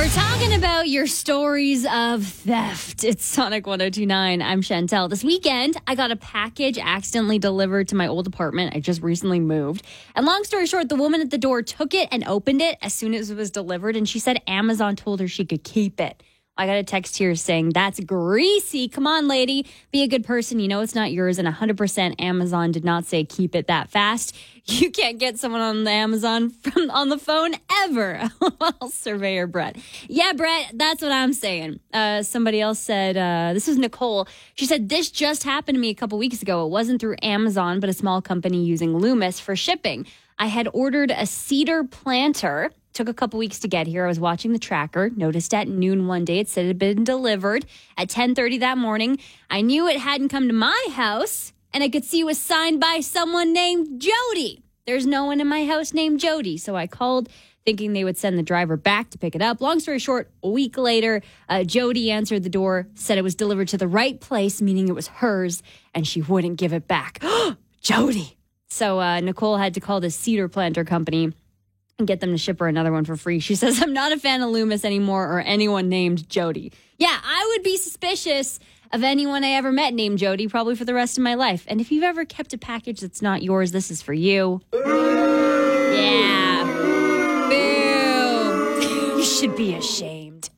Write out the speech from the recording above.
We're talking about your stories of theft. It's Sonic 102.9. I'm Chantel. This weekend, I got a package accidentally delivered to my old apartment. I just recently moved. And long story short, the woman at the door took it and opened it as soon as it was delivered. And she said Amazon told her she could keep it. I got a text here saying, that's greasy. Come on, lady. Be a good person. You know it's not yours. And 100% Amazon did not say keep it that fast. You can't get someone on the Amazon on the phone ever. Well, Surveyor Brett. Yeah, Brett, that's what I'm saying. Somebody else said, this was Nicole. She said, this just happened to me a couple weeks ago. It wasn't through Amazon, but a small company using Loomis for shipping. I had ordered a cedar planter. Took a couple weeks to get here. I was watching the tracker. Noticed at noon one day it said it had been delivered at 10:30 that morning. I knew it hadn't come to my house, and I could see it was signed by someone named Jody. There's no one in my house named Jody, so I called thinking they would send the driver back to pick it up. Long story short, a week later, Jody answered the door, said it was delivered to the right place, meaning it was hers, and she wouldn't give it back. Jody! So Nicole had to call the cedar planter company and get them to ship her another one for free. She says, I'm not a fan of Loomis anymore or anyone named Jody. Yeah, I would be suspicious of anyone I ever met named Jody, probably for the rest of my life. And if you've ever kept a package that's not yours, this is for you. Yeah. Boo. You should be ashamed.